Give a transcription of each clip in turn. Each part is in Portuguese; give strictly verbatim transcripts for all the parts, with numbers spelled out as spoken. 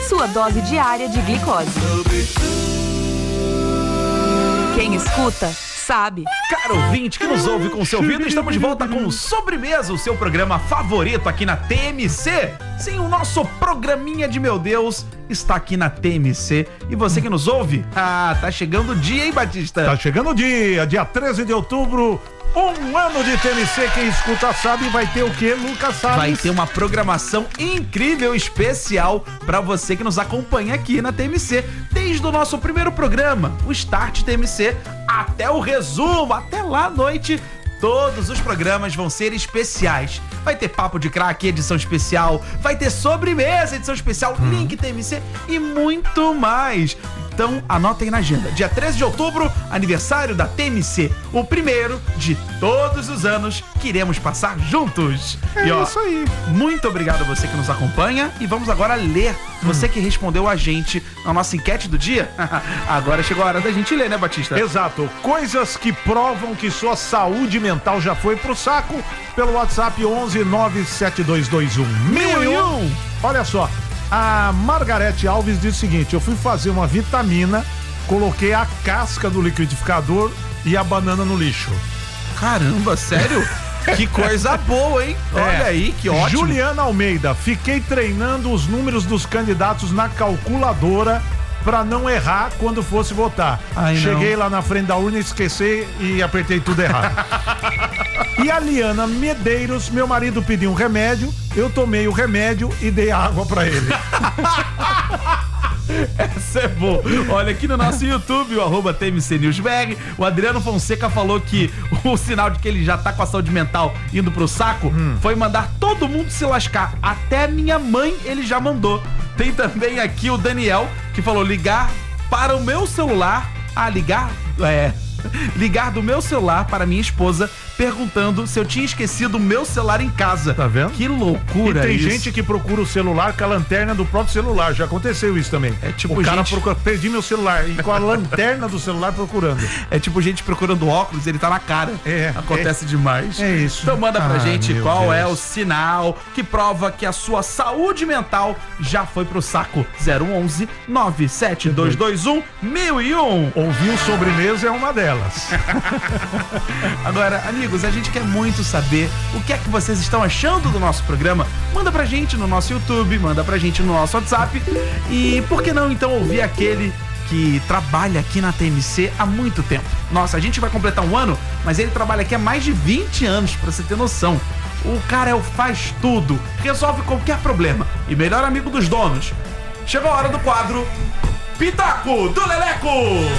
sua dose diária de glicose. Quem escuta, sabe. Caro ouvinte que nos ouve com seu ouvido, estamos de volta com o Sobremesa, o seu programa favorito aqui na T M C. Sim, o nosso programinha de meu Deus está aqui na T M C. E você que nos ouve, ah, tá chegando o dia, hein, Batista? Tá chegando o dia, dia treze de outubro. Um ano de T M C, quem escuta sabe, vai ter o quê, Lucas Salles? Vai ter uma programação incrível, especial pra você que nos acompanha aqui na T M C. Desde o nosso primeiro programa, o Start T M C, até o resumo, até lá à noite, todos os programas vão ser especiais. Vai ter Papo de Craque, edição especial, vai ter Sobremesa, edição especial, hum. Link T M C e muito mais. Então anotem na agenda, dia treze de outubro, aniversário da T M C, o primeiro de todos os anos que iremos passar juntos. É e, ó, isso aí. Muito obrigado a você que nos acompanha e vamos agora ler você hum. que respondeu a gente na nossa enquete do dia. Agora chegou a hora da gente ler, né, Batista? Exato, coisas que provam que sua saúde mental já foi pro saco, pelo WhatsApp onze nove sete dois dois um mil e um. Olha só, a Margarete Alves diz o seguinte: eu fui fazer uma vitamina, coloquei a casca do liquidificador e a banana no lixo. Caramba, sério? Que coisa boa, hein? Olha é. aí, que ótimo. Juliana Almeida, fiquei treinando os números dos candidatos na calculadora pra não errar quando fosse votar. Ai, Cheguei não. lá na frente da urna, esqueci e apertei tudo errado. E a Liana Medeiros, meu marido pediu um remédio, eu tomei o remédio e dei água pra ele. Essa é boa. Olha, aqui no nosso YouTube, o arroba T M C News B R, o Adriano Fonseca falou que o sinal de que ele já tá com a saúde mental indo pro saco hum. foi mandar todo mundo se lascar. Até minha mãe ele já mandou. Tem também aqui o Daniel, que falou ligar para o meu celular. Ah, ligar? É... Ligar do meu celular para minha esposa perguntando se eu tinha esquecido o meu celular em casa. Tá vendo? Que loucura. E tem isso. gente que procura o celular com a lanterna do próprio celular. Já aconteceu isso também. É tipo o cara gente... procura, perdi meu celular e com a lanterna do celular procurando. É tipo gente procurando óculos, ele tá na cara. É. Acontece é, demais. É isso. Então manda pra ah, gente qual Deus. é o sinal que prova que a sua saúde mental já foi pro saco. zero um um nove sete dois dois um mil e um. Ouviu Sobremesa é uma delas. Agora, amigos, a gente quer muito saber o que é que vocês estão achando do nosso programa. Manda pra gente no nosso YouTube, manda pra gente no nosso WhatsApp. E por que não então ouvir aquele que trabalha aqui na T M C há muito tempo? Nossa, a gente vai completar um ano, mas ele trabalha aqui há mais de vinte anos, pra você ter noção. O cara é o faz tudo, resolve qualquer problema e melhor amigo dos donos. Chegou a hora do quadro Pitaco do Leleco.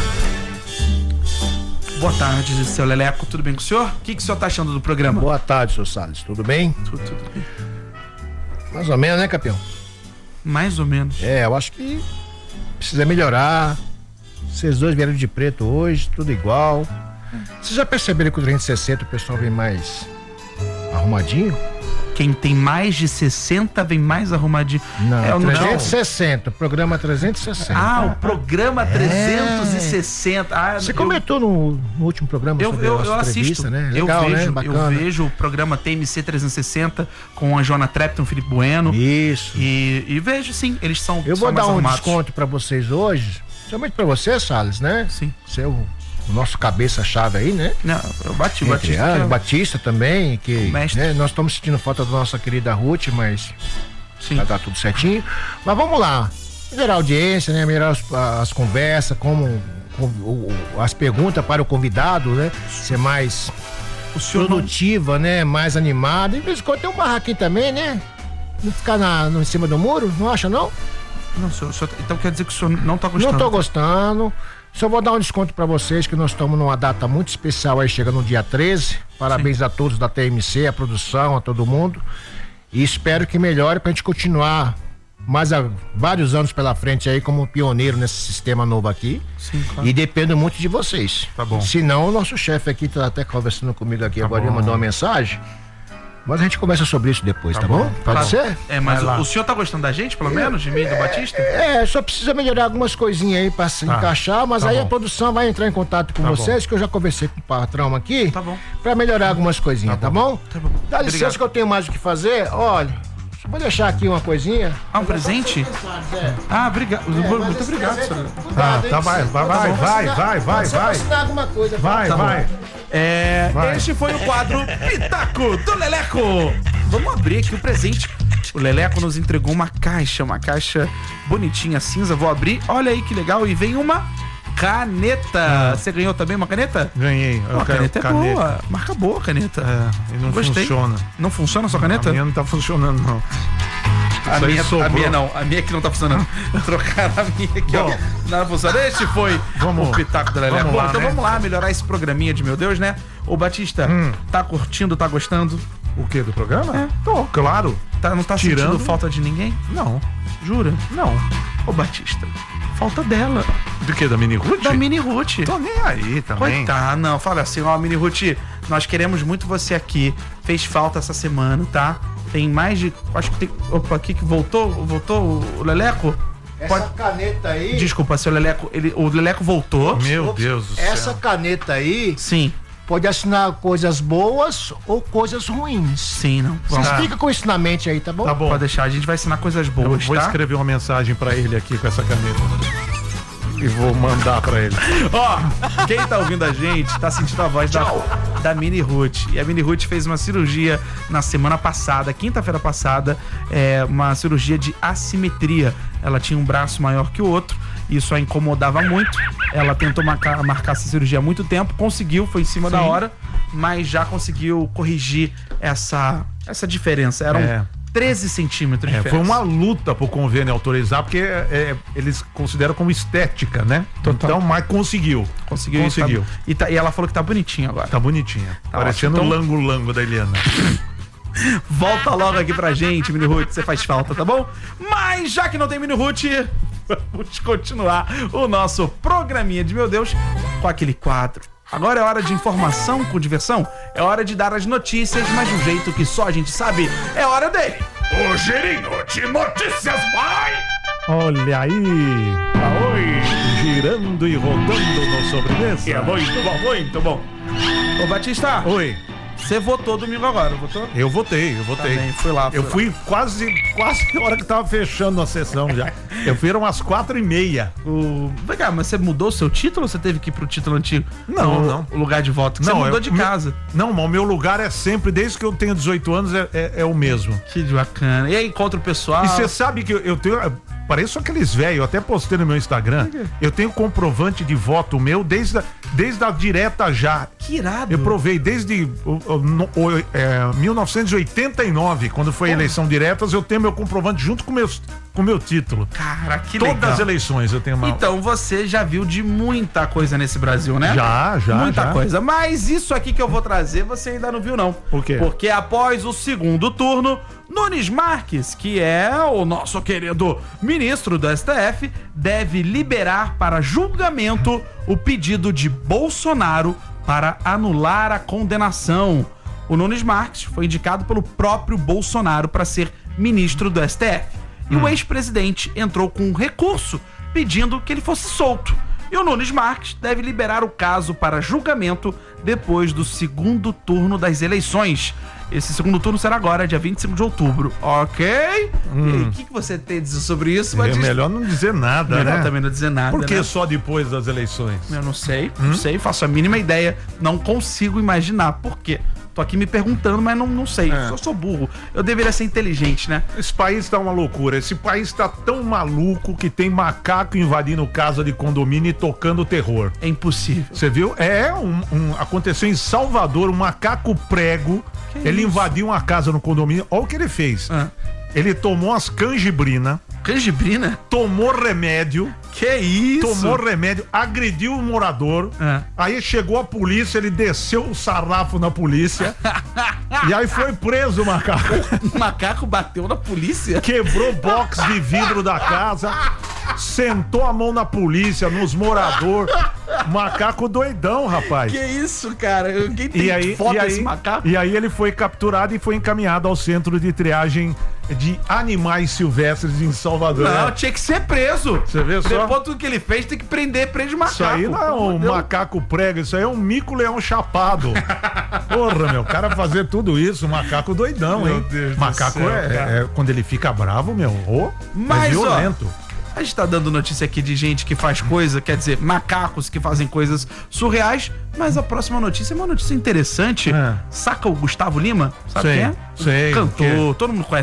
Boa tarde, seu Leleco, tudo bem com o senhor? O que, que o senhor tá achando do programa? Boa tarde, seu Salles, tudo bem? Tudo, tudo bem. Mais ou menos, né, campeão? Mais ou menos. É, eu acho que precisa melhorar. Vocês dois vieram de preto hoje, tudo igual. Vocês já perceberam que o trezentos e sessenta o pessoal vem mais arrumadinho? Quem tem mais de sessenta vem mais arrumadinho. Não, é o trezentos e sessenta, o programa trezentos e sessenta. Ah, o programa é. trezentos e sessenta. Ah, Você eu, comentou no, no último programa eu, sobre eu, a nossa eu assisto, né? Eu Legal, vejo, né? Bacana. Eu vejo o programa T M C trezentos e sessenta com a Joana Trepton, Felipe Bueno. Isso. E, e vejo, sim, eles são Eu vou são dar mais um arrumados. desconto pra vocês hoje, somente pra você, Salles, né? Sim. Seu, o nosso cabeça-chave aí, né? Não, eu bati, Entre Batista. ah, que é... Batista também, que né, nós estamos sentindo falta da nossa querida Ruth, mas sim. vai dar tudo certinho. Mas vamos lá, melhorar a audiência, né? Melhorar as, as conversas, como com, o, as perguntas para o convidado, né? Ser mais o senhor produtiva, não... né? Mais animada. E de vez em quando tem um barraquinho também, né? Não ficar na, no, em cima do muro, não acha não? Não, senhor, senhor, então quer dizer que o senhor não tá gostando? Não tô gostando. Só vou dar um desconto para vocês, que nós estamos numa data muito especial aí, chegando no dia treze. Parabéns Sim. a todos da T M C, a produção, a todo mundo. E espero que melhore pra gente continuar mais há vários anos pela frente aí como pioneiro nesse sistema novo aqui. Sim, claro. E dependo muito de vocês. Tá bom. Senão o nosso chefe aqui tá até conversando comigo aqui tá agora, ele mandou uma mensagem. Mas a gente conversa sobre isso depois, tá, tá bom? bom? Pode claro. ser? É, mas o, o senhor tá gostando da gente, pelo é, menos, de mim e do Batista? É, só precisa melhorar algumas coisinhas aí pra se tá. encaixar, mas tá aí bom. a produção vai entrar em contato com tá vocês, bom. que eu já conversei com o patrão aqui. Tá bom. Pra melhorar algumas coisinhas, tá, tá bom? Tá bom. Dá licença Obrigado. que eu tenho mais o que fazer. Olha, Vou deixar aqui uma coisinha. Ah, um presente? Ah, obrigado. Muito obrigado, senhor. Ah, tá, vai, vai, vai, vai, vai, vai, vai. alguma coisa. Vai, vai. É, Vai. este foi o quadro Pitaco do Leleco. Vamos abrir aqui o presente. O Leleco nos entregou uma caixa, uma caixa bonitinha, cinza. Vou abrir. Olha aí que legal. E vem uma caneta. Você ganhou também uma caneta? Ganhei. Eu Pô, a quero caneta é caneta. boa. Marca boa a caneta. É, e não Gostei. funciona. Não funciona a sua caneta? A minha não tá funcionando, não. A Isso aí minha, a sobrou. minha não, a minha que não tá funcionando. Trocaram a minha aqui, Bom, ó. Não funciona. Este foi vamos- o Pitaco da Leleco. vamos Bom, lá, então né? vamos lá melhorar esse programinha de meu Deus, né? Ô Batista, Hum. tá curtindo, tá gostando? O que, do programa? É. Tô, claro. Tá, não tá Tirando- sentindo falta de ninguém? Não, Jura? não. Ô Batista, falta dela. Do que, da Mini Ruth? Da Mini Ruth. Tô nem aí também. Coitada, não, fala assim, ó, Mini Ruth, nós queremos muito você aqui. Fez falta essa semana, tá? Tem mais de. Acho que tem. Opa, aqui que voltou, voltou o Leleco? Essa Pode- caneta aí. Desculpa, seu Leleco. Ele, o Leleco voltou. Meu Deus do céu. Essa caneta aí Sim, pode assinar coisas boas ou coisas ruins. sim, não. Vocês Vamos. ficam com isso na mente aí, tá bom? Tá bom. Pode deixar, a gente vai ensinar coisas Eu boas, vou tá? escrever uma mensagem pra ele aqui com essa caneta. E vou mandar pra ele. Ó, quem tá ouvindo a gente tá sentindo a voz da, da Mini Ruth. E a Mini Ruth fez uma cirurgia na semana passada, quinta-feira passada, é uma cirurgia de assimetria. Ela tinha um braço maior que o outro, isso a incomodava muito. Ela tentou marcar, marcar essa cirurgia há muito tempo, conseguiu, foi em cima da hora, mas já conseguiu corrigir essa, essa diferença. Eram É. treze centímetros de É, diferença. foi uma luta pro convênio autorizar, porque é, eles consideram como estética, né? Total. Então, mas conseguiu. Conseguiu. Conseguiu. E, tá- e ela falou que tá bonitinha agora. Tá bonitinha. Tá Parecendo o ótimo. Então- lango-lango da Eliana. Volta logo aqui pra gente, Mini Ruth, você faz falta, tá bom? Mas já que não tem Mini Ruth, vamos continuar o nosso programinha de meu Deus com aquele quadro. Agora é hora de informação com diversão, é hora de dar as notícias, mas de um jeito que só a gente sabe, é hora dele. O Girinho de Notícias vai! Olha aí! Oi! Girando e rodando no sobremesa. É muito bom, muito bom. Ô Batista, Oi, você votou domingo agora, votou? eu votei, eu votei. Tá bem, fui lá, fui eu lá. fui quase, quase na hora que tava fechando a sessão já. Eu fui eram umas quatro e meia. O... Vem cá, mas você mudou o seu título ou você teve que ir pro título antigo? Não, o, não. O lugar de voto? Que você mudou eu- de me- casa. Não, mas o meu lugar é sempre, desde que eu tenho dezoito anos, é, é, é o mesmo. Que bacana. E aí, encontra o pessoal. E você sabe que eu, eu tenho. Pareço aqueles velhos, eu até postei no meu Instagram. Eu tenho comprovante de voto meu desde a, desde a direta já. Que irado. Eu provei desde o- o- no- o- é, mil novecentos e oitenta e nove, quando foi a eleição diretas, eu tenho meu comprovante junto com meus, com meu título. Cara, que Todas legal. as eleições eu tenho uma. Então você já viu de muita coisa nesse Brasil, né? Já, já, Muita já. coisa. Mas isso aqui que eu vou trazer você ainda não viu, não. O quê? Porque após o segundo turno, Nunes Marques, que é o nosso querido ministro do S T F, deve liberar para julgamento o pedido de Bolsonaro para anular a condenação. O Nunes Marques foi indicado pelo próprio Bolsonaro para ser ministro do S T F. E Hum. o ex-presidente entrou com um recurso pedindo que ele fosse solto. E o Nunes Marques deve liberar o caso para julgamento depois do segundo turno das eleições. Esse segundo turno será agora, dia vinte e cinco de outubro. Ok? E aí, o que, que você tem a dizer sobre isso? É Batista? melhor não dizer nada, Melhor né? também não dizer nada, Por que né? só depois das eleições? Eu não sei, não sei, faço a mínima ideia. Não consigo imaginar por quê. Tô aqui me perguntando, mas não, não sei. É. Eu sou burro. Eu deveria ser inteligente, né? Esse país tá uma loucura. Esse país tá tão maluco que tem macaco invadindo casa de condomínio e tocando terror. É impossível. Você viu? É, um, um- aconteceu em Salvador, um macaco prego. Que ele isso? invadiu uma casa no condomínio. Olha o que ele fez. Ah. Ele tomou as canjibrina, Canjibrina? tomou remédio, Que isso? tomou remédio, agrediu o morador. Ah. Aí chegou a polícia, ele desceu o sarrafo na polícia. E aí foi preso o macaco. O macaco bateu na polícia? Quebrou box de vidro da casa, sentou a mão na polícia, nos moradores. Macaco doidão, rapaz. Que isso, cara? Alguém tem E aí, foto e, desse aí, macaco? e aí ele foi capturado e foi encaminhado ao centro de triagem de animais silvestres em Salvador. Não, É. tinha que ser preso. Você vê só? Depois tudo que ele fez, tem que prender, prende macaco. Isso aí não é um macaco prego, isso aí é um mico-leão chapado. Porra, meu, o cara fazer tudo isso, macaco doidão, Meu hein? Deus do Macaco céu, é, cara. é- quando ele fica bravo, meu, oh, Mas, é violento. ó, a gente tá dando notícia aqui de gente que faz coisa, quer dizer, macacos que fazem coisas surreais, mas a próxima notícia é uma notícia interessante. É. Saca o Gustavo Lima? Sabe Sei, quem é? sei, o Cantor, quê? todo mundo conhece.